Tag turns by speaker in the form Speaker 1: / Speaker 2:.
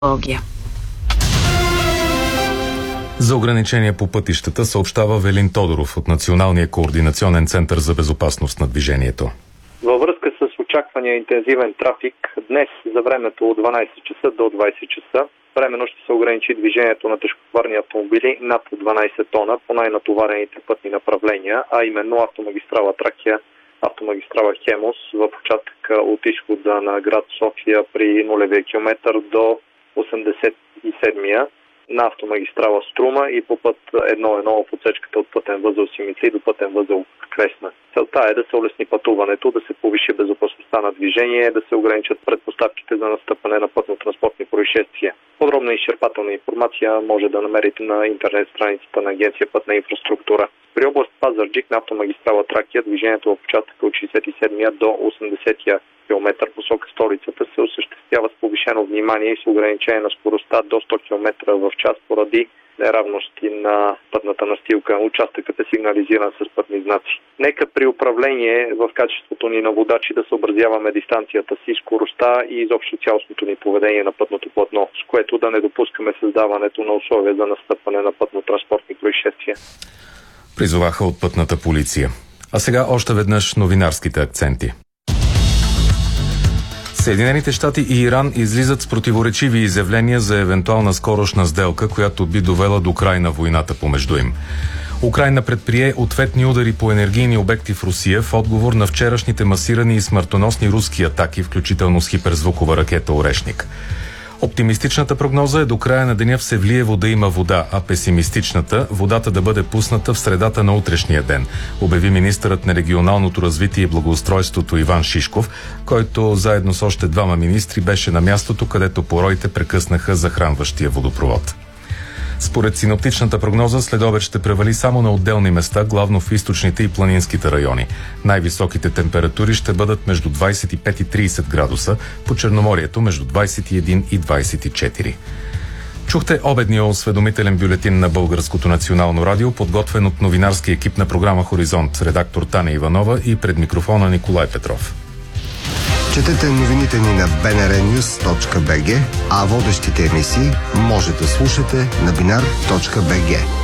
Speaker 1: метеорология.
Speaker 2: За ограничения по пътищата съобщава Велин Тодоров от Националния координационен център за безопасност на движението.
Speaker 3: Във връзка с очаквания интензивен трафик, днес за времето от 12 часа до 20 часа временно ще се ограничи движението на тежкотоварни автомобили над 12 тона по най-натоварените пътни направления, а именно автомагистрала Тракия, автомагистрала Хемус в участъка от изхода на град София при нулевия километър до 87-я, на автомагистрала Струма и по път 1-1 в отсечката от пътен възел Симици до пътен възел Кресна. Целта е да се улесни пътуването, да се повиши безопасността на движение, да се ограничат предпоставките за настъпване на пътно-транспортни происшествия. Подробна и изчерпателна информация може да намерите на интернет страницата на Агенция Пътна инфраструктура. При област Пазарджик на автомагистрала Тракия движението в участъка от 67-я до 80-я км посока столицата се осъществява с повишено внимание и с ограничение на скоростта до 100 км в час поради неравности на пътната настилка. Участъкът е сигнализиран с пътни знаци. Нека при управление в качеството ни на водачи да съобразяваме дистанцията си, скоростта и изобщо цялостното ни поведение на пътното платно, с което да не допускаме създаването на условия за настъпване на пътно-транспортни происшествия.
Speaker 2: Призоваха от пътната полиция. А сега още веднъж новинарските акценти. Съединените щати и Иран излизат с противоречиви изявления за евентуална скорошна сделка, която би довела до край на войната помежду им. Украйна предприе ответни удари по енергийни обекти в Русия в отговор на вчерашните масирани и смъртоносни руски атаки, включително с хиперзвукова ракета Орешник. Оптимистичната прогноза е до края на деня в Севлиево да има вода, а песимистичната – водата да бъде пусната в средата на утрешния ден, обяви министърът на регионалното развитие и благоустройството Иван Шишков, който заедно с още двама министри беше на мястото, където пороите прекъснаха захранващия водопровод. Според синоптичната прогноза, следобед ще превали само на отделни места, главно в източните и планинските райони. Най-високите температури ще бъдат между 25 и 30 градуса, по Черноморието между 21 и 24. Чухте обедния осведомителен бюлетин на Българското национално радио, подготвен от новинарски екип на програма Хоризонт, редактор Таня Иванова и пред микрофона Николай Петров.
Speaker 4: Четете новините ни на bnrnews.bg, а водещите емисии може да слушате на binar.bg.